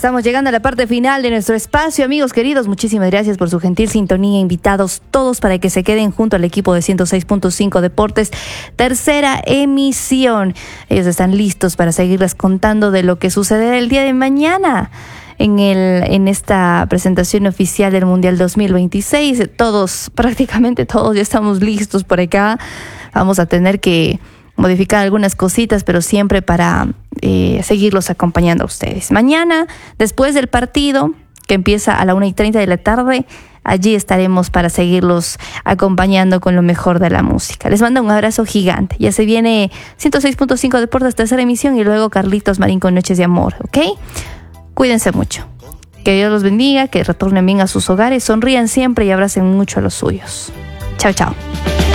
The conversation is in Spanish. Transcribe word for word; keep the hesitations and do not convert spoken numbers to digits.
estamos llegando a la parte final de nuestro espacio, amigos queridos. Muchísimas gracias por su gentil sintonía. Invitados todos para que se queden junto al equipo de ciento seis punto cinco Deportes. Tercera emisión. Ellos están listos para seguirles contando de lo que sucederá el día de mañana en, el, en esta presentación oficial del Mundial dos mil veintiséis. Todos, prácticamente todos, ya estamos listos por acá. Vamos a tener que modificar algunas cositas, pero siempre para eh, seguirlos acompañando a ustedes. Mañana, después del partido, que empieza a la una y treinta de la tarde, allí estaremos para seguirlos acompañando con lo mejor de la música. Les mando un abrazo gigante. Ya se viene ciento seis punto cinco Deportes, tercera emisión, y luego Carlitos Marín con Noches de Amor, ¿ok? Cuídense mucho. Que Dios los bendiga, que retornen bien a sus hogares, sonrían siempre y abracen mucho a los suyos. Chao, chao.